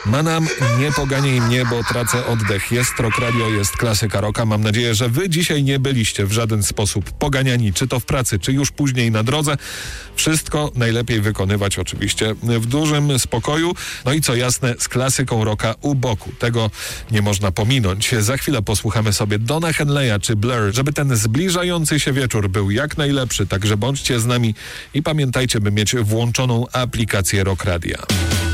Manam, nie poganiaj mnie, bo tracę oddech. Jest Rock Radio, jest klasyka rocka. Mam nadzieję, że wy dzisiaj nie byliście w żaden sposób poganiani, czy to w pracy, czy już później na drodze. Wszystko najlepiej wykonywać oczywiście w dużym spokoju. No i co jasne, z klasyką rocka u boku. Tego nie można pominąć. Za chwilę posłuchamy sobie Donna Henleya czy Blur, żeby ten zbliżający się wieczór był jak najlepszy. Także bądźcie z nami i pamiętajcie, by mieć włączoną aplikację Rock Radia.